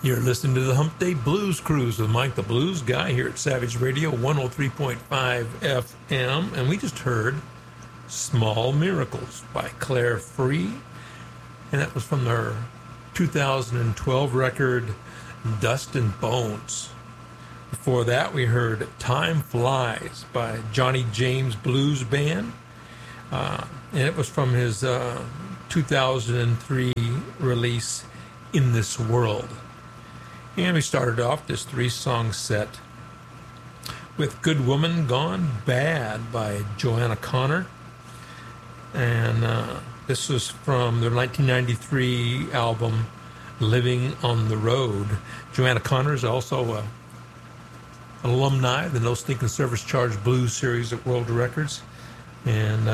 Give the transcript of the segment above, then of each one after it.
You're listening to the Hump Day Blues Cruise with Mike the Blues Guy here at Savage Radio 103.5 FM. And we just heard Small Miracles by Claire Free. And that was from their 2012 record, Dust and Bones. Before that, we heard Time Flies by Johnny James Blues Band. And it was from his 2003 release, In This World. And we started off this 3-song set with Good Woman Gone Bad by Joanna Connor. And this was from their 1993 album, Living on the Road. Joanna Connor is also an alumni of the No Stinking Service Charge Blues series at World Records. And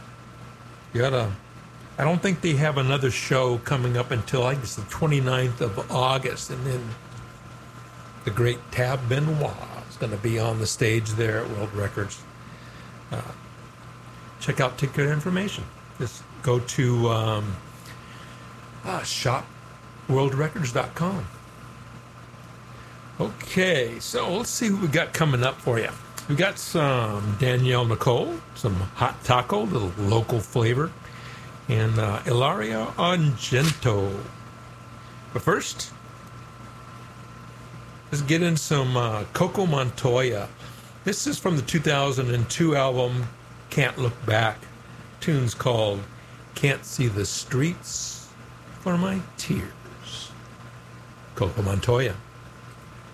I don't think they have another show coming up until, I guess, the 29th of August. And then the great Tab Benoit is going to be on the stage there at World Records. Check out ticket information. Just go to shopworldrecords.com. Okay, so let's see who we got coming up for you. We got some Danielle Nicole, some Hot Taco, a little local flavor, and Ilaria Argento. But first, let's get in some Coco Montoya. This is from the 2002 album, Can't Look Back. Tune's called Can't See the Streets for My Tears. Coco Montoya.